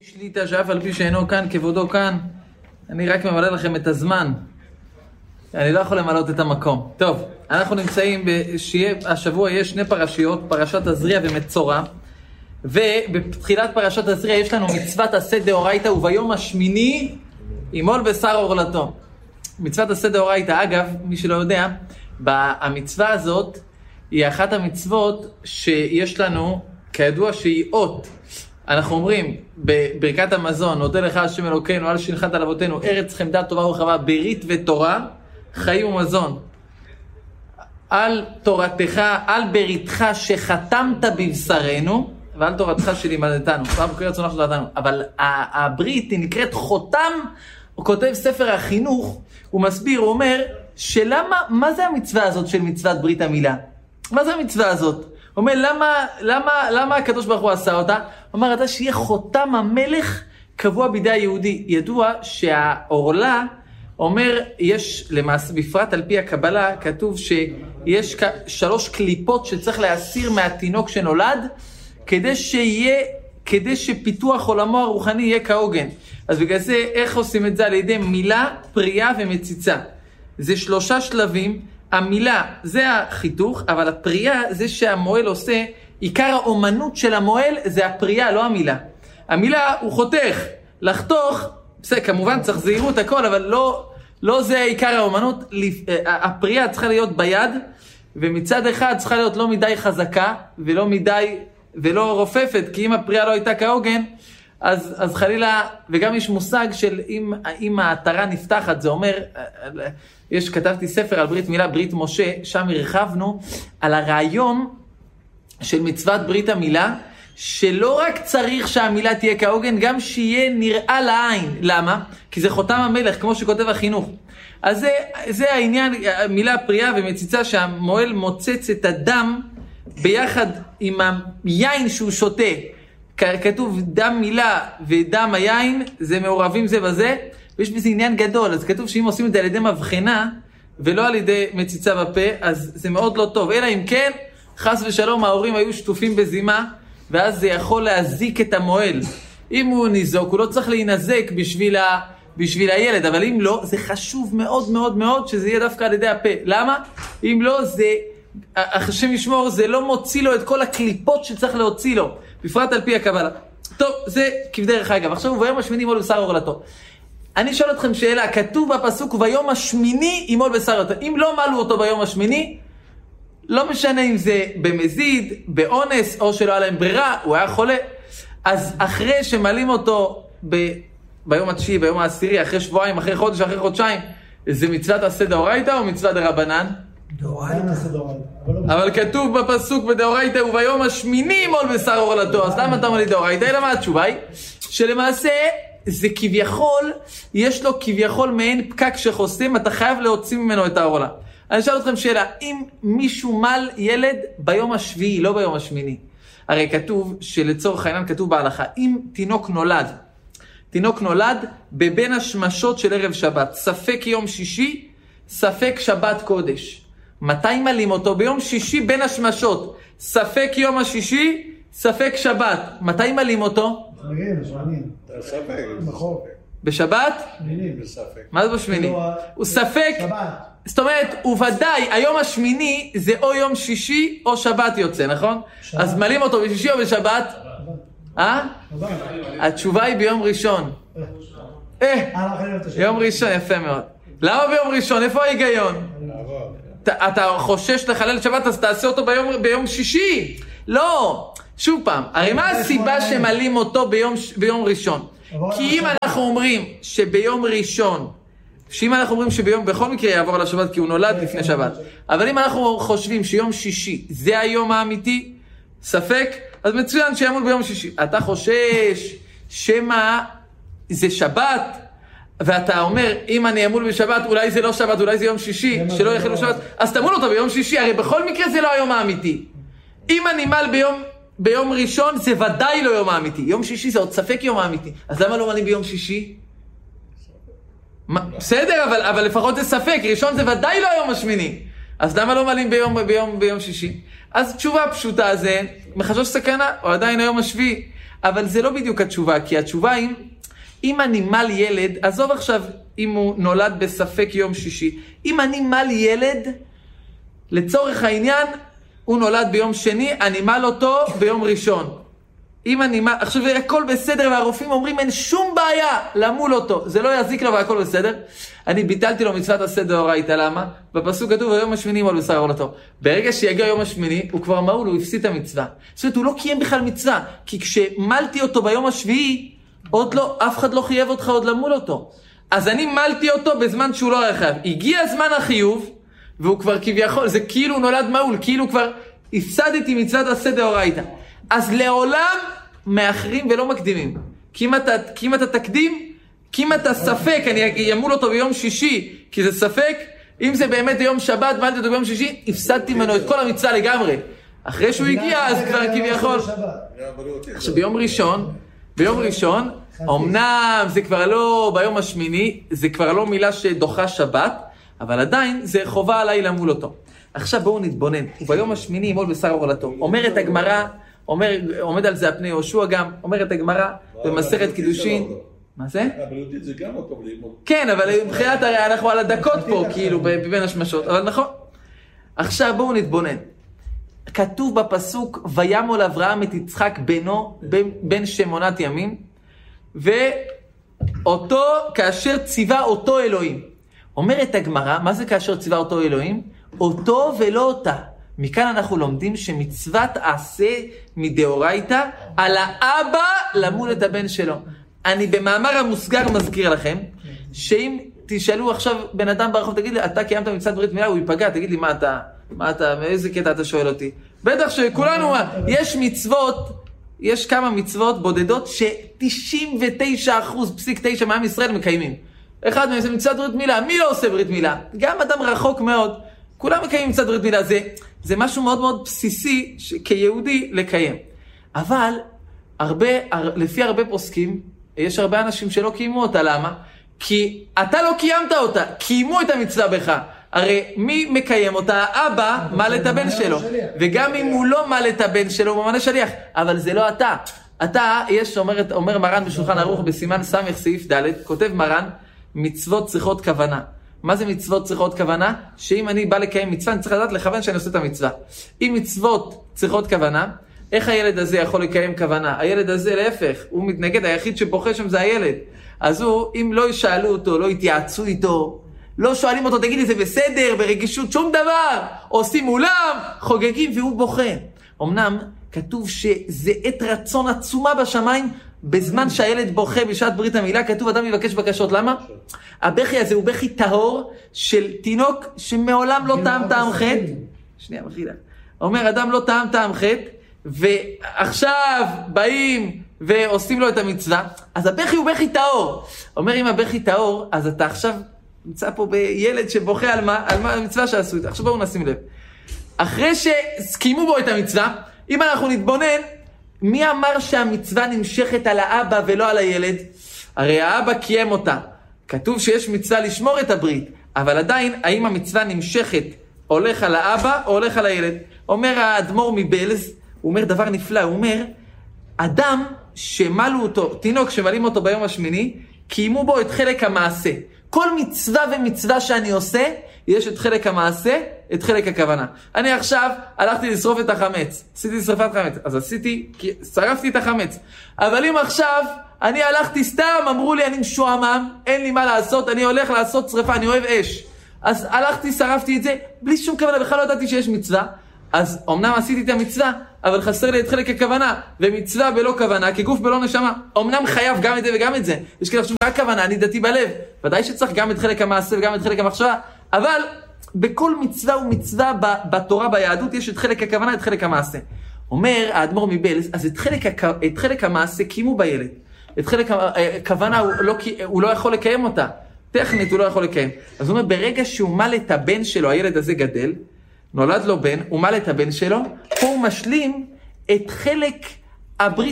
שליטה שאף על פי שאינו כאן כבודו כאן. אני רק ממלא לכם את הזמן, אני לא יכול למלא את המקום. טוב, אנחנו נמצאים השבוע יש שני פרשיות, פרשת תזריע ומצורע, ובתחילת פרשת תזריע יש לנו מצוות עשה דאורייתא, וביום השמיני ימול בשר עורלתו. מצוות עשה דאורייתא, אגב, מי שלא יודע, המצווה הזאת היא אחת המצוות שיש לנו, כידוע שהיא אות. אנחנו אומרים בברכת המזון, נודה לך השם אלוקינו על שהנחלת על אבותינו ארץ חמדה טובה ורחבה, ברית ותורה, חיים ומזון. על תורתך, על בריתך שחתמת בבשרנו, ועל תורתך שלימדתנו. אבל הברית היא נקראת חותם. הוא כותב ספר החינוך, הוא מסביר, הוא אומר שלמה, מה זה המצווה הזאת של מצוות ברית המילה? מה זה המצווה הזאת? הוא אומר, למה הקדוש ברוך הוא עשה אותה? הוא אומר, אתה שיהיה חותם המלך קבוע בידי היהודי. ידוע שהעורלה, אומר, יש למעשה, בפרט על פי הקבלה, כתוב שיש 3 קליפות שצריך להסיר מהתינוק שנולד, כדי שפיתוח עולמו הרוחני יהיה כהוגן. אז בגלל זה, איך עושים את זה? על ידי מילה, פרייה ומציצה. זה 3 שלבים. המילה זה החיתוך, אבל הפרייה זה שהמועל עושה, עיקר האומנות של המועל זה הפרייה, לא המילה. המילה הוא חותך, לחתוך, בסדר, כמובן צריך זהירות הכל, אבל לא זה עיקר האומנות. הפרייה צריכה להיות ביד, ומצד אחד צריכה להיות לא מדי חזקה, ולא רופפת, כי אם הפרייה לא הייתה כהוגן, אז חלילה, וגם יש מושג של אם העטרה נפתחת, זה אומר, כתבתי ספר על ברית מילה, ברית משה, שם הרחבנו על הרעיון של מצוות ברית המילה, שלא רק צריך שהמילה תהיה כהוגן, גם שיהיה נראה לעין. למה? כי זה חותם המלך, כמו שכותב החינוך. אז זה העניין, מילה פרייה ומציצה, שהמועל מוצץ את הדם ביחד עם היין שהוא שותה. כתוב דם מילה ודם היין, זה מעורבים זה בזה, ויש בזה עניין גדול. אז כתוב שאם עושים את זה על ידי מבחנה, ולא על ידי מציצה בפה, אז זה מאוד לא טוב. אלא אם כן, חס ושלום, ההורים היו שטופים בזימה, ואז זה יכול להזיק את המועל. אם הוא ניזוק, הוא לא צריך להינזק בשביל הילד, אבל אם לא, זה חשוב מאוד מאוד מאוד שזה יהיה דווקא על ידי הפה. למה? אם לא, זה, השם ישמור, זה לא מוציא לו את כל הקליפות שצריך להוציא לו, בפרט על פי הקבלה. טוב, זה כבדרך אגב. עכשיו, ביום השמיני ימול בשר עורלתו. אני שואל אתכם שאלה, כתוב בפסוק, ביום השמיני ימול בשר עורלתו. אם לא מלו אותו ביום השמיני, לא משנה אם זה במזיד, באונס, או שלא היה להם ברירה, הוא היה חולה. אז אחרי שמלים אותו ביום התשיעי, ביום העשירי, אחרי שבועיים, אחרי חודש, אחרי חודשיים, זה מצוות עשה דאורייתא או מצוות דרבנן? דאורייתא. אבל כתוב בפסוק בדאורייתא, וביום השמיני ימול בשר עורלתו. אז למה אתה אומר לי דאורייתא? אלא מה התשובה היא? שלמעשה זה כביכול, יש לו כביכול מעין פקק שחוסם, אתה חייב להוציא ממנו את העורלה. אני אשאל אתכם שאלה, אם מישהו מל ילד ביום השביעי, לא ביום השמיני, הרי כתוב שלצורך העניין כתוב בהלכה, אם תינוק נולד בבין השמשות של ערב שבת, ספק יום שישי, ספק שבת קודש. מתי מלים אותו? ביום שישי בין השמשות, ספק יום השישי, ספק שבת. מתי מלים אותו? בשבת? מה זה בשמיני? הוא ספק, זאת אומרת, הוא ודאי, היום השמיני זה או יום שישי או שבת יוצא, נכון? אז מלים אותו בשישי או בשבת? התשובה היא ביום ראשון. יום ראשון, יפה מאוד. למה ביום ראשון? איפה ההיגיון? אתה חושש לחלל שבת, אז תעשה אותו ביום שישי. לא, שוב פעם, הרי מה הסיבה שמלים אותו ביום ראשון? כי אם אנחנו אומרים שביום ראשון, בכל מקרה יעבור על השבת כי הוא נולד לפני שבת, אבל אם אנחנו חושבים שיום שישי זה היום האמיתי, ספק, אז מצוין שיעמוד ביום שישי. אתה חושש שמה זה שבת, ואתה אומר, אם אני אמול בשבת, אולי זה לא שבת, אולי זה יום שישי, שלא יחלו שבת, אז תמול אותו ביום שישי, הרי בכל מקרה זה לא היום האמיתי. אם אני מל ביום ראשון, זה ודאי לא יום האמיתי. יום שישי זה עוד ספק יום האמיתי. אז למה לא מלים ביום שישי? בסדר, אבל לפחות זה ספק. ראשון זה ודאי לא היום השמיני. אז למה לא מלים ביום שישי? אז תשובה פשוטה זה, מחשש סכנה, או עדיין היום השביעי. אבל זה לא בדיוק התשובה, כי התשובה היא, אם אני מל ילד, עזוב עכשיו אם הוא נולד בספק יום שישי, אם אני מל ילד, לצורך העניין, הוא נולד ביום שני, אני מל אותו ביום ראשון. אם אני מל, עכשיו הכל בסדר, והרופאים אומרים אין שום בעיה למול אותו, זה לא יזיק לו והכל בסדר. אני ביטלתי לו מצוות עשה דאורייתא, למה? בפסוק כתוב, היום השמיני ימול בשר עולתו. ברגע שיגיע היום השמיני, הוא כבר מעול, הוא הפסיד את המצווה. זאת אומרת, הוא לא קיים בכלל מצווה, כי כשמלתי אותו ביום השביעי, עוד לא, אף אחד לא חייב אותך עוד למול אותו. אז אני מלתי אותו בזמן שהוא לא היה חייב. הגיע זמן החיוב, והוא כבר כביכול, זה כאילו נולד מעול, כאילו כבר הפסדתי מצוות עשה דאורייתא. אז לעולם מאחרים ולא מקדימים. כי אם אתה תקדים, כי אם אתה ספק, אני ימול אותו ביום שישי, כי זה ספק, אם זה באמת יום שבת, מלתי אותו ביום שישי, הפסדתי ממנו את כל המצווה לגמרי. אחרי שהוא הגיע, אז כבר כביכול. עכשיו ביום ראשון, אמנם זה כבר לא ביום השמיני, זה כבר לא מילה שדוחה שבת, אבל עדיין זה חובה עליי למול אותו. עכשיו בואו נתבונן, וביום השמיני ימול בשר עולתו. אומרת הגמרא, עומד על זה הפני יהושע גם, אומרת הגמרא במסכת קידושין. מה זה? הבריאותית זה גם מקום ללמוד. כן, אבל מבחינת הרי אנחנו על הדקות פה, כאילו, בין השמשות, אבל נכון. עכשיו בואו נתבונן. כתוב בפסוק, וימול אברהם את יצחק בנו, בן 8 ימים, ואותו, כאשר ציווה אותו אלוהים. אומרת הגמרא, מה זה כאשר ציווה אותו אלוהים? אותו ולא אותה. מכאן אנחנו לומדים שמצוות עשה מדאורייתא על האבא למול את הבן שלו. אני במאמר המוסגר מזכיר לכם, שאם תשאלו עכשיו בן אדם ברחוב, תגיד לי, אתה קיימת מצוות ברית מילה, הוא ייפגע, תגיד לי, מה אתה, מאיזה קטע אתה שואל אותי? בטח שכולנו, יש מצוות, יש כמה מצוות בודדות ש99.9% מעם ישראל מקיימים. אחד מהם זה מצוות ברית מילה, מי לא עושה ברית מילה? גם אדם רחוק מאוד, כולם מקיימים מצוות ברית מילה, זה משהו מאוד מאוד בסיסי כיהודי לקיים. אבל לפי הרבה פוסקים, יש הרבה אנשים שלא קיימו אותה, למה? כי אתה לא קיימת אותה, קיימו את המצווה בך. הרי מי מקיים אותה? האבא מל את הבן שלו. וגם אם הוא לא מל את הבן שלו, הוא ממנה שליח. אבל זה לא אתה. אתה, אומר מרן בשולחן ערוך בסימן סמך סעיף ד', כותב מרן, מצוות צריכות כוונה. מה זה מצוות צריכות כוונה? שאם אני בא לקיים מצווה, אני צריך לדעת לכוון שאני עושה את המצווה. אם מצוות צריכות כוונה, איך הילד הזה יכול לקיים כוונה? הילד הזה להפך, הוא מתנגד, היחיד שבוכה שם זה הילד. אז הוא, אם לא ישאלו אותו, לא יתייעצו איתו, לא שואלים אותו, תגיד לי, זה בסדר, ברגישות, שום דבר, עושים אולם, חוגגים, והוא בוכה. אמנם כתוב שזה עת רצון עצומה בשמיים, בזמן שהילד בוכה בשעת ברית המילה, כתוב אדם יבקש בקשות. למה? הבכי הזה הוא בכי טהור של תינוק שמעולם לא טעם טעם חטא. שנייה, מחילה. אומר, אדם לא טעם טעם חטא, ועכשיו באים ועושים לו את המצווה, אז הבכי הוא בכי טהור. אומר, אם הבכי טהור, אז אתה עכשיו נמצא פה בילד שבוכה על מה המצווה שעשו איתה. עכשיו בואו נשים לב. אחרי שסכימו בו את המצווה, אם אנחנו נתבונן, מי אמר שהמצווה נמשכת על האבא ולא על הילד? הרי האבא קיים אותה. כתוב שיש מצווה לשמור את הברית, אבל עדיין, האם המצווה נמשכת הולך על האבא או הולך על הילד? אומר האדמו"ר מבלז, הוא אומר דבר נפלא, הוא אומר, אדם שמלו אותו, תינוק שמלים אותו ביום השמיני, קיימו בו את חלק המעשה. כל מצווה ומצווה שאני עושה, יש את חלק המעשה, את חלק הכוונה. אני עכשיו הלכתי לשרוף את החמץ, עשיתי שרפת חמץ, אז שרפתי את החמץ. אבל אם עכשיו אני הלכתי סתם, אמרו לי אני משועמם, אין לי מה לעשות, אני הולך לעשות שרפה, אני אוהב אש. אז הלכתי, שרפתי את זה, בלי שום כוונה, בכלל לא ידעתי שיש מצווה. אז אמנם עשיתי את המצווה, אבל חסר לי את חלק הכוונה, ומצווה בלא כוונה, כגוף בלא נשמה. אמנם חייב גם את זה וגם את זה. יש כאלה חשוב, רק כוונה, אני דתי בלב. ודאי שצריך גם את חלק המעשה וגם את חלק המחשבה, אבל בכל מצווה ומצווה בתורה, ביהדות, יש את חלק הכוונה, את חלק המעשה. אומר האדמו"ר מבלז, אז את חלק המעשה קיימו בילד. את חלק הכוונה הוא לא יכול לקיים אותה. טכנית הוא לא יכול לקיים. אז הוא אומר, ברגע שהוא מל את הבן שלו, הילד הזה גדל, נולד לו בן, הוא מל את הבן שלו, פה הוא משלים את חלק הברית